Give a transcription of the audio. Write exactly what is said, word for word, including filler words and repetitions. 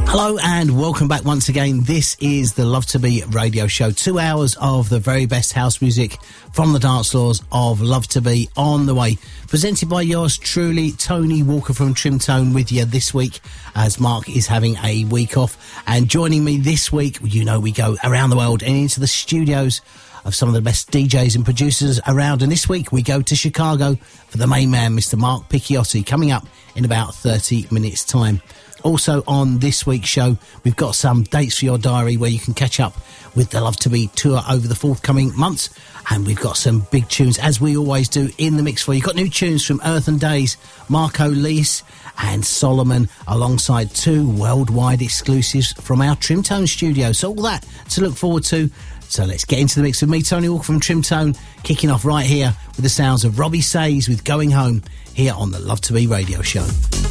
Hello and welcome back once again. This is the Love to Be radio show. Two hours of the very best house music from the dance floors of Love to Be on the way. Presented by yours truly, Tony Walker from Trim Tone, with you this week as Mark is having a week off. And joining me this week, you know we go around the world and into the studios of some of the best D Js and producers around. And this week we go to Chicago for the main man, Mister Mark Picchiotti, coming up in about thirty minutes time. Also on this week's show, we've got some dates for your diary where you can catch up with the Love to Be tour over the forthcoming months. And we've got some big tunes, as we always do, in the mix for you. You've got new tunes from Earth and Days, Marco Lees and Solomon, alongside two worldwide exclusives from our Trim Tone studio. So all that to look forward to. So let's get into the mix with me, Tony Walker from Trim Tone, kicking off right here with the sounds of Robbie Says with Going Home, here on the Love to Be radio show.